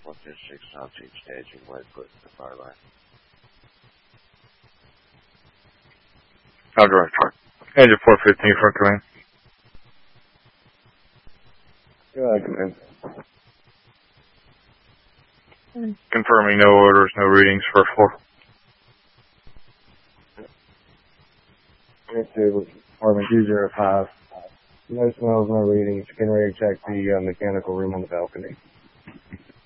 126 South East staging, Whitefoot, the far line. I'll direct part. Engine 415 front command. Go ahead, command. Confirming no orders, no readings for 4. Department 205. No smells, no readings. Getting ready to check the mechanical room on the balcony.